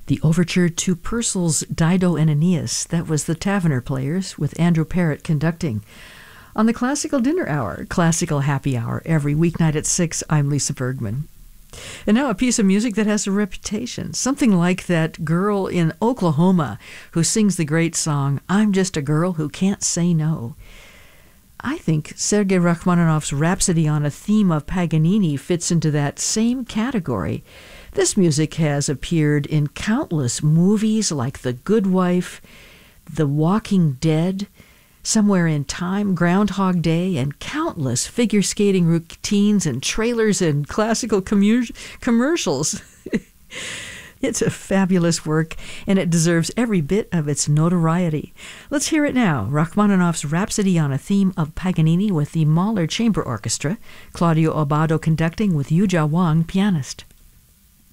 The overture to Purcell's Dido and Aeneas, that was the Taverner Players with Andrew Parrott conducting. On the Classical Dinner Hour, Classical Happy Hour, every weeknight at 6, I'm Lisa Bergman. And now a piece of music that has a reputation, something like that girl in Oklahoma who sings the great song, I'm Just a Girl Who Can't Say No. I think Sergei Rachmaninoff's Rhapsody on a Theme of Paganini fits into that same category. This music has appeared in countless movies like The Good Wife, The Walking Dead, Somewhere in Time, Groundhog Day, and countless figure skating routines and trailers and classical commercials. It's a fabulous work, and it deserves every bit of its notoriety. Let's hear it now. Rachmaninoff's Rhapsody on a Theme of Paganini with the Mahler Chamber Orchestra, Claudio Abbado conducting with Yujia Wang, pianist.